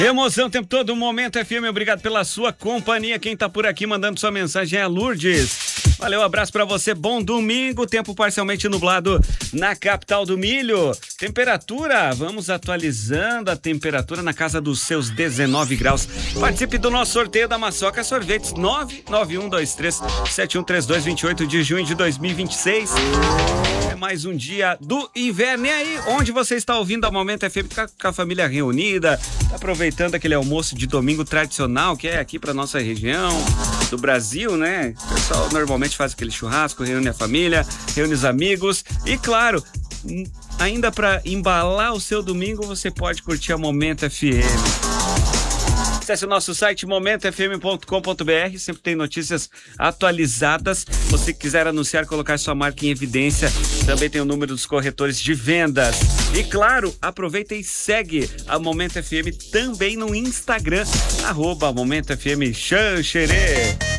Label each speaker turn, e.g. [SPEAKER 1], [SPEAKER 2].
[SPEAKER 1] Emoção o tempo todo, Momento FM, obrigado pela sua companhia. Quem tá por aqui mandando sua mensagem é a Lourdes. Valeu, abraço pra você, bom domingo, tempo parcialmente nublado na capital do milho. Temperatura, vamos atualizando a temperatura na casa dos seus 19 graus. Participe do nosso sorteio da Maçoca Sorvetes, 991237132, 28 de junho de 2026. É mais um dia do inverno. E aí, onde você está ouvindo a Momento FM com a família reunida, tá aproveitando aquele almoço de domingo tradicional que é aqui pra nossa região do Brasil, né? O pessoal normalmente faz aquele churrasco, reúne a família, reúne os amigos e, claro, ainda para embalar o seu domingo, você pode curtir a Momento FM. Acesse o nosso site momentofm.com.br, sempre tem notícias atualizadas. Se você quiser anunciar, colocar sua marca em evidência, também tem o número dos corretores de vendas. E claro, aproveita e segue a Momento FM também no Instagram, @MomentoFM Xanxerê.